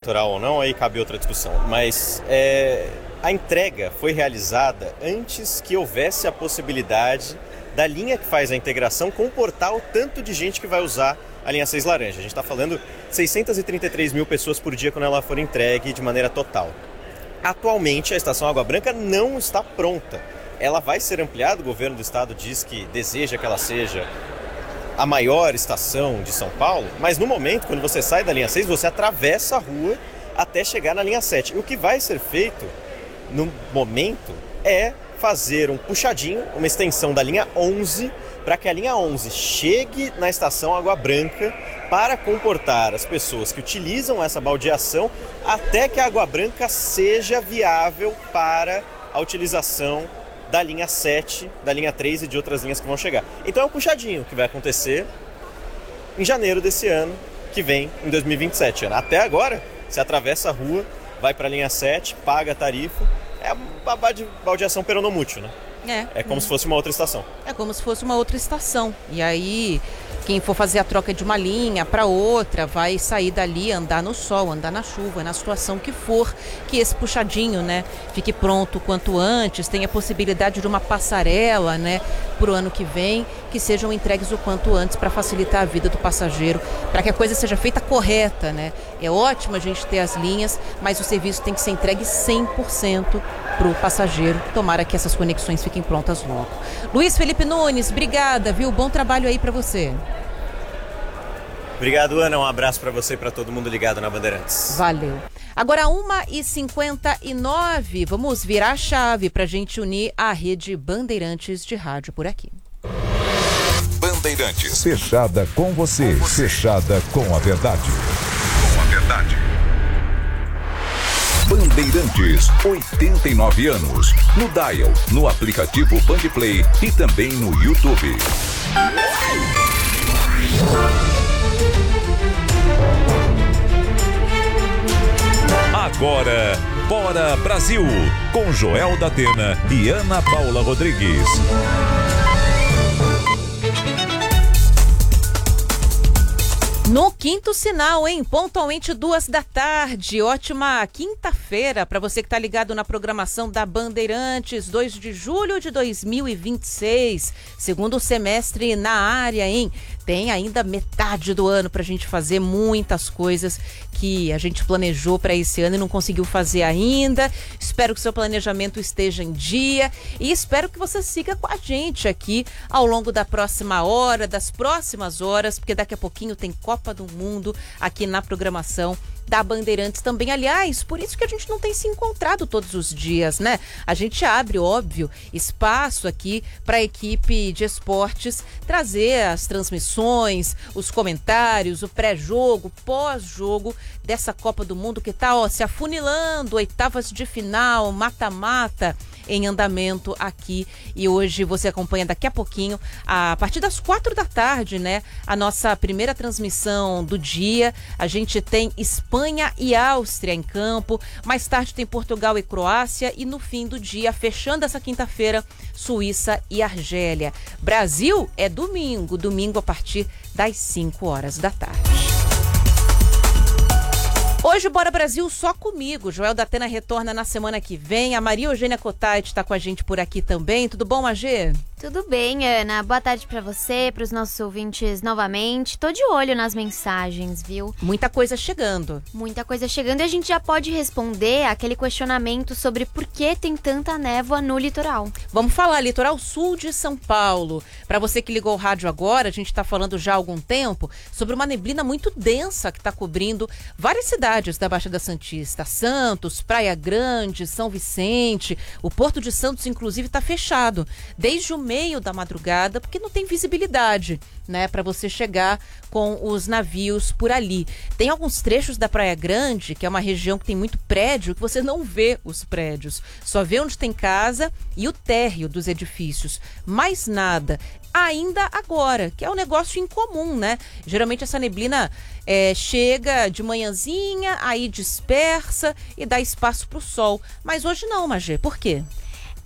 eleitoral ou não, aí cabe outra discussão. Mas a entrega foi realizada antes que houvesse a possibilidade da linha que faz a integração comportar o tanto de gente que vai usar a linha 6 laranja. A gente está falando 633 mil pessoas por dia quando ela for entregue de maneira total. Atualmente, a estação Água Branca não está pronta. Ela vai ser ampliada, o governo do estado diz que deseja que ela seja a maior estação de São Paulo, mas no momento, quando você sai da linha 6, você atravessa a rua até chegar na linha 7. E o que vai ser feito, no momento, é fazer um puxadinho, uma extensão da linha 11, para que a linha 11 chegue na estação Água Branca para comportar as pessoas que utilizam essa baldeação até que a Água Branca seja viável para a utilização da linha 7, da linha 3 e de outras linhas que vão chegar. Então é um puxadinho que vai acontecer em janeiro desse ano, que vem em 2027. Até agora, você atravessa a rua, vai para a linha 7, paga a tarifa, é uma baldeação peronomútil, né? É como se fosse uma outra estação. É como se fosse uma outra estação. E aí, quem for fazer a troca de uma linha para outra, vai sair dali, andar no sol, andar na chuva, na situação que for, que esse puxadinho, né, fique pronto o quanto antes, tenha possibilidade de uma passarela, né, para o ano que vem, que sejam entregues o quanto antes para facilitar a vida do passageiro, para que a coisa seja feita correta, né? É ótimo a gente ter as linhas, mas o serviço tem que ser entregue 100% para o passageiro. Tomara que essas conexões fiquem prontas logo. Luiz Felipe Nunes, obrigada, viu? Bom trabalho aí para você. Obrigado, Ana. Um abraço para você e para todo mundo ligado na Bandeirantes. Valeu. Agora 1h59, vamos virar a chave para a gente unir a rede Bandeirantes de rádio por aqui. Bandeirantes. Fechada com você. Fechada com a verdade. Com a verdade. Bandeirantes, 89 anos. No dial, no aplicativo Bandplay e também no YouTube. Agora, Bora Brasil, com Joel da Atena e Ana Paula Rodrigues. No quinto sinal, hein? Pontualmente 14h. Ótima quinta-feira para você que está ligado na programação da Bandeirantes, 2 de julho de 2026. Segundo semestre na área, hein? Tem ainda metade do ano para a gente fazer muitas coisas que a gente planejou para esse ano e não conseguiu fazer ainda. Espero que seu planejamento esteja em dia e espero que você siga com a gente aqui ao longo da próxima hora, das próximas horas, porque daqui a pouquinho tem Copa do Mundo aqui na programação da Bandeirantes também. Aliás, por isso que a gente não tem se encontrado todos os dias, né? A gente abre, óbvio, espaço aqui para a equipe de esportes trazer as transmissões, os comentários, o pré-jogo, pós-jogo dessa Copa do Mundo que tá, se afunilando, oitavas de final, mata-mata em andamento aqui. E hoje você acompanha daqui a pouquinho, a partir das 4h, né? A nossa primeira transmissão do dia. A gente tem Espanha e Áustria em campo. Mais tarde tem Portugal e Croácia. E no fim do dia, fechando essa quinta-feira, Suíça e Argélia. Brasil é domingo a partir das 5h. Hoje o Bora Brasil só comigo. Joel da Atena retorna na semana que vem. A Maria Eugênia Cottait está com a gente por aqui também. Tudo bom, Magê? Tudo bem, Ana. Boa tarde pra você, pros nossos ouvintes novamente. Tô de olho nas mensagens, viu? Muita coisa chegando. Muita coisa chegando e a gente já pode responder aquele questionamento sobre por que tem tanta névoa no litoral. Vamos falar, litoral sul de São Paulo. Para você que ligou o rádio agora, a gente tá falando já há algum tempo sobre uma neblina muito densa que tá cobrindo várias cidades da Baixada Santista. Santos, Praia Grande, São Vicente. O Porto de Santos, inclusive, tá fechado desde o meio da madrugada, porque não tem visibilidade, né, para você chegar com os navios por ali. Tem alguns trechos da Praia Grande, que é uma região que tem muito prédio, que você não vê os prédios, só vê onde tem casa e o térreo dos edifícios, mais nada. Ainda agora, que é um negócio incomum, né? Geralmente essa neblina chega de manhãzinha, aí dispersa e dá espaço para o sol. Mas hoje não, Magê, por quê?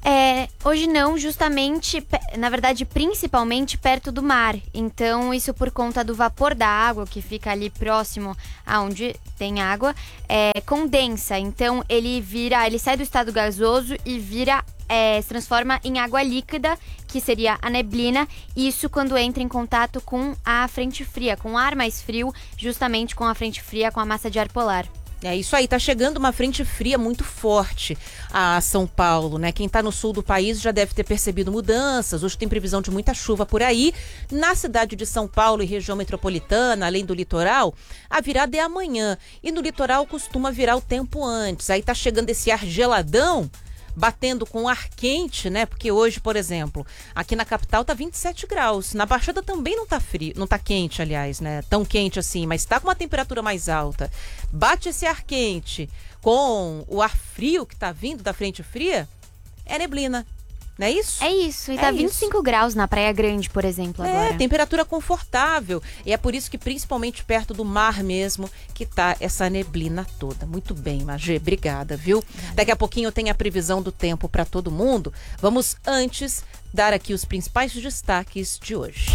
Hoje não, justamente, na verdade, principalmente perto do mar. Então, isso por conta do vapor da água, que fica ali próximo aonde tem água, condensa. Então, ele sai do estado gasoso e se transforma em água líquida, que seria a neblina. Isso quando entra em contato com a frente fria, com o ar mais frio, justamente com a frente fria, com a massa de ar polar. É isso aí, tá chegando uma frente fria muito forte a São Paulo, né? Quem tá no sul do país já deve ter percebido mudanças. Hoje tem previsão de muita chuva por aí. Na cidade de São Paulo e região metropolitana, além do litoral, a virada é amanhã. E no litoral costuma virar o tempo antes. Aí tá chegando esse ar geladão, batendo com ar quente, né? Porque hoje, por exemplo, aqui na capital tá 27 graus. Na Baixada também não tá frio, não tá quente, aliás, né? Tão quente assim, mas tá com uma temperatura mais alta. Bate esse ar quente com o ar frio que tá vindo da frente fria, é neblina. Não é isso? É isso, e tá 25 graus na Praia Grande, por exemplo, agora. Temperatura confortável. E é por isso que, principalmente perto do mar mesmo, que tá essa neblina toda. Muito bem, Magê, obrigada, viu? Daqui a pouquinho eu tenho a previsão do tempo para todo mundo. Vamos antes dar aqui os principais destaques de hoje.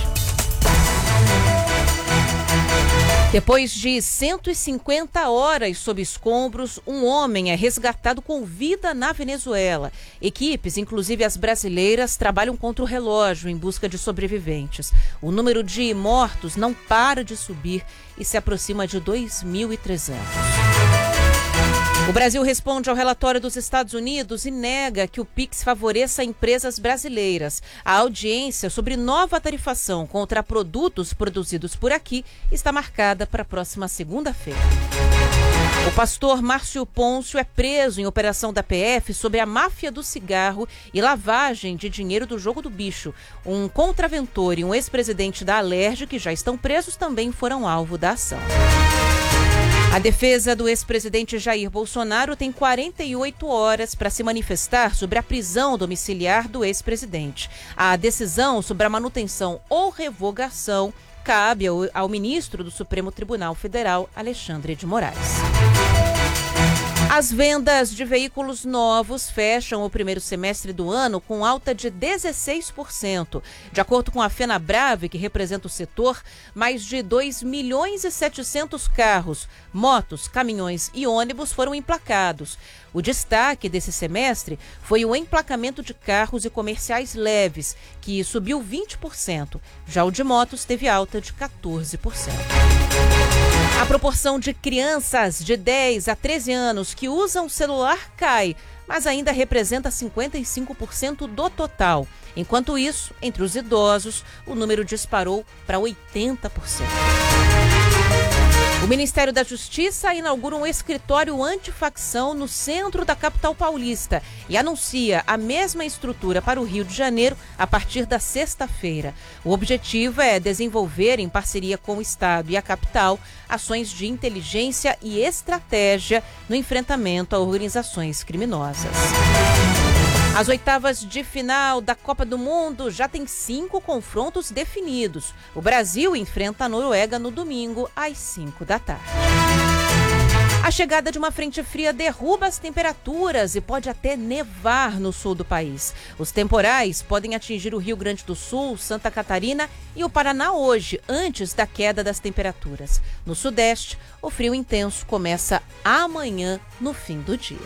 Depois de 150 horas sob escombros, um homem é resgatado com vida na Venezuela. Equipes, inclusive as brasileiras, trabalham contra o relógio em busca de sobreviventes. O número de mortos não para de subir e se aproxima de 2.300. O Brasil responde ao relatório dos Estados Unidos e nega que o Pix favoreça empresas brasileiras. A audiência sobre nova tarifação contra produtos produzidos por aqui está marcada para a próxima segunda-feira. O pastor Márcio Pôncio é preso em operação da PF sobre a máfia do cigarro e lavagem de dinheiro do jogo do bicho. Um contraventor e um ex-presidente da Alerj, que já estão presos, também foram alvo da ação. A defesa do ex-presidente Jair Bolsonaro tem 48 horas para se manifestar sobre a prisão domiciliar do ex-presidente. A decisão sobre a manutenção ou revogação cabe ao ministro do Supremo Tribunal Federal, Alexandre de Moraes. As vendas de veículos novos fecham o primeiro semestre do ano com alta de 16%. De acordo com a FenaBrave, que representa o setor, mais de 2.700.000 carros, motos, caminhões e ônibus foram emplacados. O destaque desse semestre foi o emplacamento de carros e comerciais leves, que subiu 20%. Já o de motos teve alta de 14%. A proporção de crianças de 10 a 13 anos que usam celular cai, mas ainda representa 55% do total. Enquanto isso, entre os idosos, o número disparou para 80%. O Ministério da Justiça inaugura um escritório antifacção no centro da capital paulista e anuncia a mesma estrutura para o Rio de Janeiro a partir da sexta-feira. O objetivo é desenvolver, em parceria com o Estado e a capital, ações de inteligência e estratégia no enfrentamento a organizações criminosas. As oitavas de final da Copa do Mundo já tem 5 confrontos definidos. O Brasil enfrenta a Noruega no domingo, às 5 da tarde. A chegada de uma frente fria derruba as temperaturas e pode até nevar no sul do país. Os temporais podem atingir o Rio Grande do Sul, Santa Catarina e o Paraná hoje, antes da queda das temperaturas. No sudeste, o frio intenso começa amanhã, no fim do dia.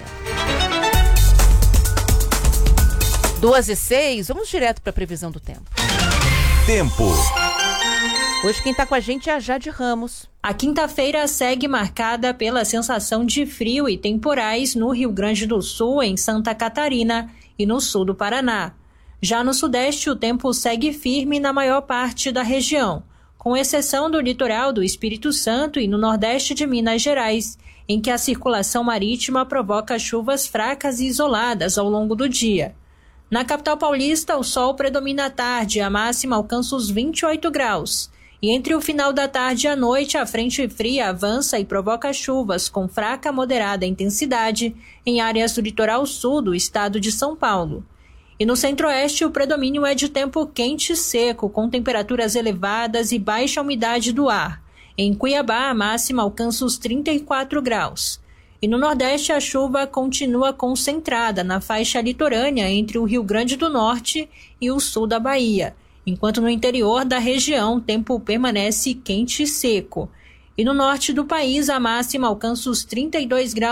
2h06, vamos direto para a previsão do tempo. Tempo. Hoje quem está com a gente é a Jade Ramos. A quinta-feira segue marcada pela sensação de frio e temporais no Rio Grande do Sul, em Santa Catarina e no sul do Paraná. Já no sudeste, o tempo segue firme na maior parte da região, com exceção do litoral do Espírito Santo e no nordeste de Minas Gerais, em que a circulação marítima provoca chuvas fracas e isoladas ao longo do dia. Na capital paulista, o sol predomina à tarde, a máxima alcança os 28 graus. E entre o final da tarde e a noite, a frente fria avança e provoca chuvas com fraca a moderada intensidade em áreas do litoral sul do estado de São Paulo. E no centro-oeste, o predomínio é de tempo quente e seco, com temperaturas elevadas e baixa umidade do ar. Em Cuiabá, a máxima alcança os 34 graus. E no Nordeste, a chuva continua concentrada na faixa litorânea entre o Rio Grande do Norte e o sul da Bahia, enquanto no interior da região o tempo permanece quente e seco. E no norte do país, a máxima alcança os 32 graus